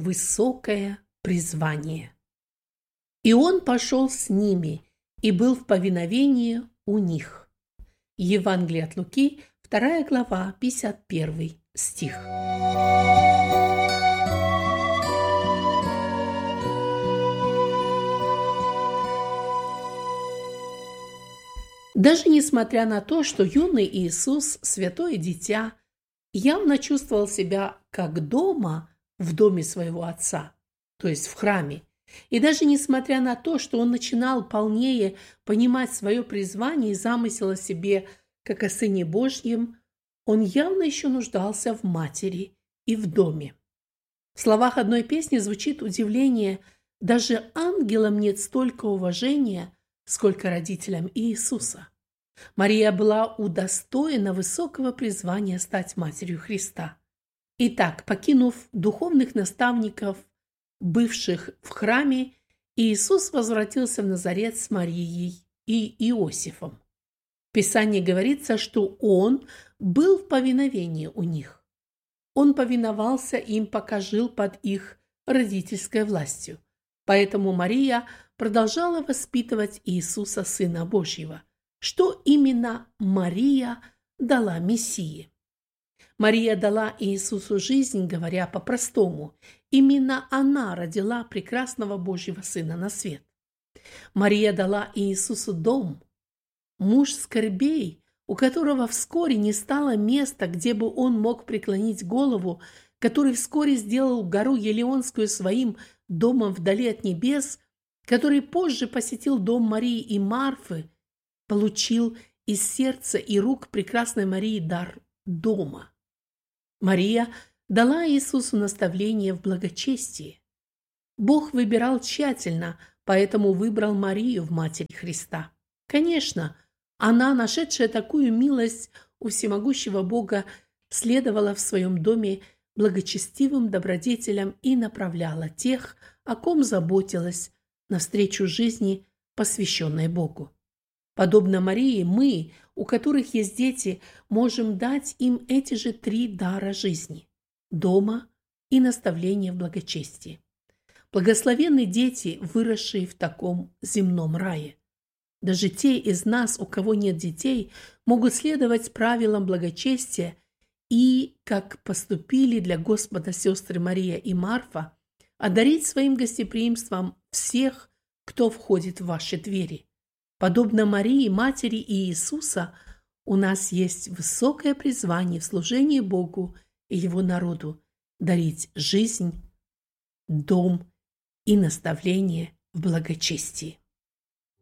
высокое призвание. И он пошел с ними и был в повиновении у них. Евангелие от Луки, 2 глава, 51 стих. Даже несмотря на то, что юный Иисус, святое дитя, явно чувствовал себя как дома в доме своего Отца, то есть в храме, и даже несмотря на то, что он начинал полнее понимать свое призвание и замысел о себе, как о Сыне Божьем, он явно еще нуждался в матери и в доме. В словах одной песни звучит удивление: «Даже ангелам нет столько уважения, сколько родителям Иисуса». Мария была удостоена высокого призвания стать матерью Христа. Итак, покинув духовных наставников, бывших в храме, Иисус возвратился в Назарет с Марией и Иосифом. В Писании говорится, что Он был в повиновении у них. Он повиновался им, пока жил под их родительской властью. Поэтому Мария продолжала воспитывать Иисуса, Сына Божьего. Что именно Мария дала Мессии? Мария дала Иисусу жизнь, говоря по-простому. Именно она родила прекрасного Божьего Сына на свет. Мария дала Иисусу дом. Муж скорбей, у которого вскоре не стало места, где бы он мог преклонить голову, который вскоре сделал гору Елеонскую своим домом вдали от небес, который позже посетил дом Марии и Марфы, получил из сердца и рук прекрасной Марии дар дома. Мария дала Иисусу наставление в благочестии. Бог выбирал тщательно, поэтому выбрал Марию в матери Христа. Конечно, она, нашедшая такую милость у всемогущего Бога, следовала в своем доме благочестивым добродетелям и направляла тех, о ком заботилась, навстречу жизни, посвященной Богу. Подобно Марии, мы, у которых есть дети, можем дать им эти же 3 дара жизни – дома и наставления в благочестии. Благословенны дети, выросшие в таком земном рае. Даже те из нас, у кого нет детей, могут следовать правилам благочестия и, как поступили для Господа сестры Мария и Марфа, одарить своим гостеприимством всех, кто входит в ваши двери. Подобно Марии, матери Иисуса, у нас есть высокое призвание в служении Богу и Его народу дарить жизнь, дом и наставление в благочестии.